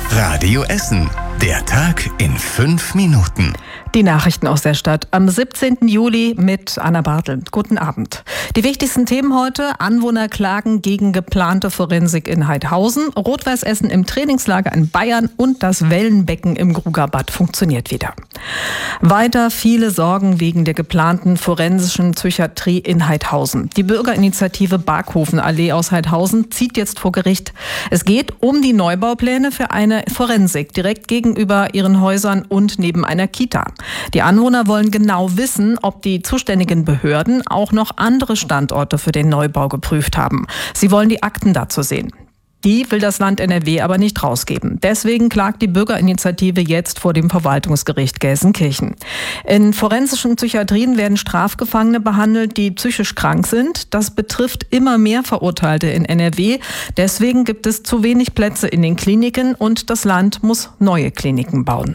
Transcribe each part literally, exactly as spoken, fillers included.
Radio Essen. Der Tag in fünf Minuten. Die Nachrichten aus der Stadt am siebzehnten Juli mit Anna Bartel. Guten Abend. Die wichtigsten Themen heute: Anwohner klagen gegen geplante Forensik in Heidhausen, Rot-Weiß Essen im Trainingslager in Bayern und das Wellenbecken im Grugerbad funktioniert wieder. Weiter viele Sorgen wegen der geplanten forensischen Psychiatrie in Heidhausen. Die Bürgerinitiative Barkhofenallee aus Heidhausen zieht jetzt vor Gericht. Es geht um die Neubaupläne für eine Forensik direkt gegenüber ihren Häusern und neben einer Kita. Die Anwohner wollen genau wissen, ob die zuständigen Behörden auch noch andere Standorte für den Neubau geprüft haben. Sie wollen die Akten dazu sehen. Die will das Land N R W aber nicht rausgeben. Deswegen klagt die Bürgerinitiative jetzt vor dem Verwaltungsgericht Gelsenkirchen. In forensischen Psychiatrien werden Strafgefangene behandelt, die psychisch krank sind. Das betrifft immer mehr Verurteilte in N R W. Deswegen gibt es zu wenig Plätze in den Kliniken und das Land muss neue Kliniken bauen.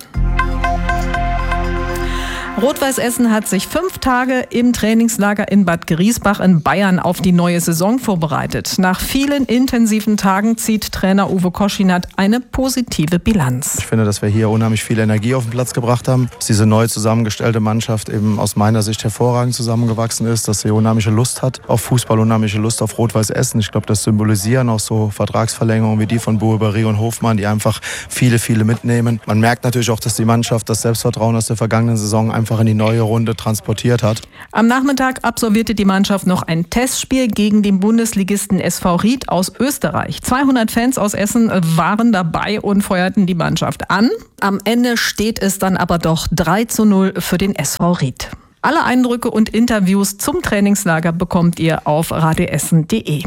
Rot-Weiß Essen hat sich fünf Tage im Trainingslager in Bad Griesbach in Bayern auf die neue Saison vorbereitet. Nach vielen intensiven Tagen zieht Trainer Uwe Koschinat eine positive Bilanz. Ich finde, dass wir hier unheimlich viel Energie auf den Platz gebracht haben, dass diese neu zusammengestellte Mannschaft eben aus meiner Sicht hervorragend zusammengewachsen ist, dass sie unheimliche Lust hat auf Fußball, unheimliche Lust auf Rot-Weiß Essen. Ich glaube, das symbolisieren auch so Vertragsverlängerungen wie die von Bueberry und Hofmann, die einfach viele, viele mitnehmen. Man merkt natürlich auch, dass die Mannschaft das Selbstvertrauen aus der vergangenen Saison einfach in die neue Runde transportiert hat. Am Nachmittag absolvierte die Mannschaft noch ein Testspiel gegen den Bundesligisten S V Ried aus Österreich. zweihundert Fans aus Essen waren dabei und feuerten die Mannschaft an. Am Ende steht es dann aber doch drei zu null für den S V Ried. Alle Eindrücke und Interviews zum Trainingslager bekommt ihr auf radioessen punkt de.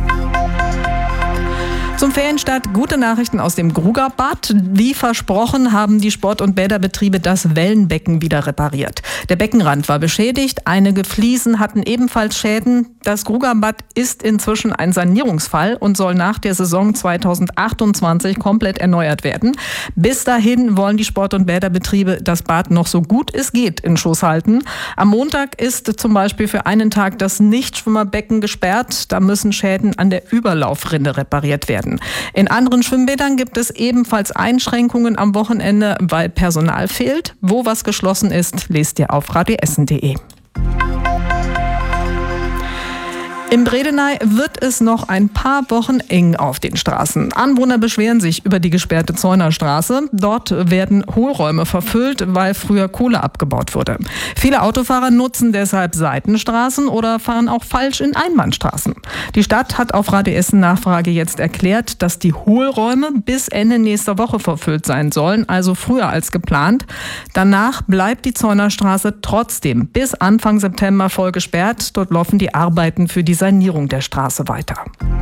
Zum Ferienstart gute Nachrichten aus dem Grugerbad. Wie versprochen haben die Sport- und Bäderbetriebe das Wellenbecken wieder repariert. Der Beckenrand war beschädigt, einige Fliesen hatten ebenfalls Schäden. Das Grugerbad ist inzwischen ein Sanierungsfall und soll nach der Saison zweitausendachtundzwanzig komplett erneuert werden. Bis dahin wollen die Sport- und Bäderbetriebe das Bad noch so gut es geht in Schuss halten. Am Montag ist zum Beispiel für einen Tag das Nichtschwimmerbecken gesperrt. Da müssen Schäden an der Überlaufrinne repariert werden. In anderen Schwimmbädern gibt es ebenfalls Einschränkungen am Wochenende, weil Personal fehlt. Wo was geschlossen ist, lest ihr auf radioessen punkt de. In Bredeney wird es noch ein paar Wochen eng auf den Straßen. Anwohner beschweren sich über die gesperrte Zeunerstraße. Dort werden Hohlräume verfüllt, weil früher Kohle abgebaut wurde. Viele Autofahrer nutzen deshalb Seitenstraßen oder fahren auch falsch in Einbahnstraßen. Die Stadt hat auf Radio Essen Nachfrage jetzt erklärt, dass die Hohlräume bis Ende nächster Woche verfüllt sein sollen, also früher als geplant. Danach bleibt die Zeunerstraße trotzdem bis Anfang September voll gesperrt. Dort laufen die Arbeiten für die Sanierung der Straße weiter.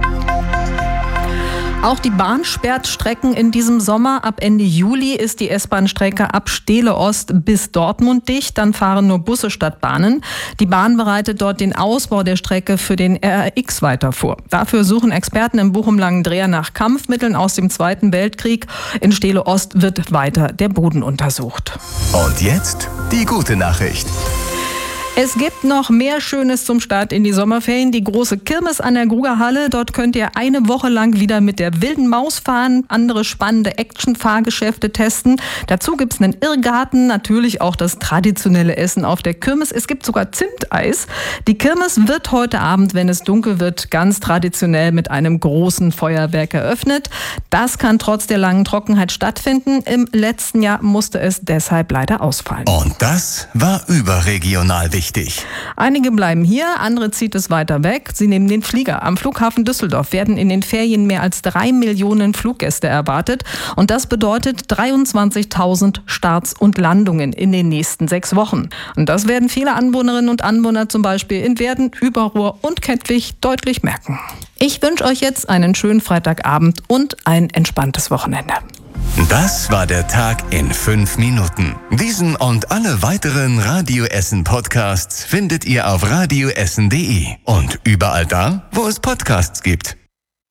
Auch die Bahn sperrt Strecken in diesem Sommer. Ab Ende Juli ist die S-Bahn-Strecke ab Steele Ost bis Dortmund dicht. Dann fahren nur Busse statt Bahnen. Die Bahn bereitet dort den Ausbau der Strecke für den R R X weiter vor. Dafür suchen Experten im Bochum-Langendreher nach Kampfmitteln aus dem Zweiten Weltkrieg. In Steele Ost wird weiter der Boden untersucht. Und jetzt die gute Nachricht. Es gibt noch mehr Schönes zum Start in die Sommerferien. Die große Kirmes an der Grugerhalle. Dort könnt ihr eine Woche lang wieder mit der wilden Maus fahren, andere spannende Action-Fahrgeschäfte testen. Dazu gibt's einen Irrgarten, natürlich auch das traditionelle Essen auf der Kirmes. Es gibt sogar Zimteis. Die Kirmes wird heute Abend, wenn es dunkel wird, ganz traditionell mit einem großen Feuerwerk eröffnet. Das kann trotz der langen Trockenheit stattfinden. Im letzten Jahr musste es deshalb leider ausfallen. Und das war überregional wichtig. Einige bleiben hier, andere zieht es weiter weg. Sie nehmen den Flieger. Am Flughafen Düsseldorf werden in den Ferien mehr als drei Millionen Fluggäste erwartet. Und das bedeutet dreiundzwanzigtausend Starts und Landungen in den nächsten sechs Wochen. Und das werden viele Anwohnerinnen und Anwohner zum Beispiel in Werden, Überruhr und Kettwig deutlich merken. Ich wünsche euch jetzt einen schönen Freitagabend und ein entspanntes Wochenende. Das war der Tag in fünf Minuten. Diesen und alle weiteren Radio Essen Podcasts findet ihr auf radioessen punkt de und überall da, wo es Podcasts gibt.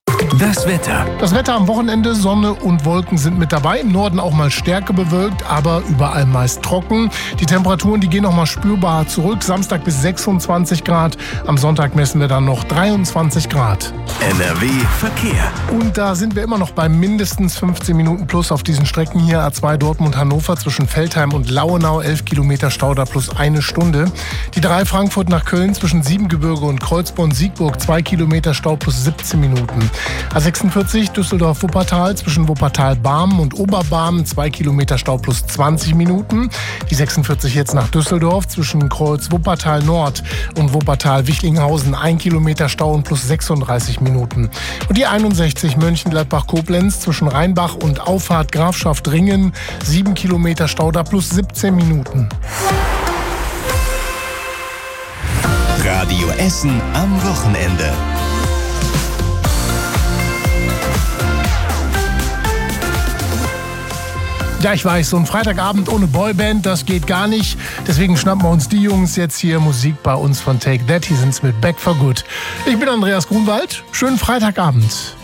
Das Wetter. Das Wetter am Wochenende, Sonne und Wolken sind mit dabei. Im Norden auch mal stärker bewölkt, aber überall meist trocken. Die Temperaturen, die gehen noch mal spürbar zurück. Samstag bis sechsundzwanzig Grad. Am Sonntag messen wir dann noch dreiundzwanzig Grad. N R W Verkehr. Und da sind wir immer noch bei mindestens fünfzehn Minuten plus auf diesen Strecken hier. A zwei Dortmund-Hannover zwischen Veltheim und Lauenau, elf Kilometer Stau da plus eine Stunde. Die drei Frankfurt nach Köln zwischen Siebengebirge und Kreuzborn-Siegburg, zwei Kilometer Stau plus siebzehn Minuten. A sechsundvierzig Düsseldorf-Wuppertal zwischen Wuppertal-Barmen und Oberbarmen, zwei Kilometer Stau plus zwanzig Minuten. Die sechsundvierzig jetzt nach Düsseldorf zwischen Kreuz Wuppertal-Nord und Wuppertal-Wichlinghausen, ein Kilometer Stau und plus sechsunddreißig Minuten. Und die einundsechzig Mönchengladbach-Koblenz zwischen Rheinbach und Auffahrt Grafschaft Ringen, sieben Kilometer Stau da plus siebzehn Minuten. Radio Essen am Wochenende. Ja, ich weiß, so ein Freitagabend ohne Boyband, das geht gar nicht. Deswegen schnappen wir uns die Jungs jetzt hier Musik bei uns von Take That. Hier sind's mit Back for Good. Ich bin Andreas Grunwald. Schönen Freitagabend.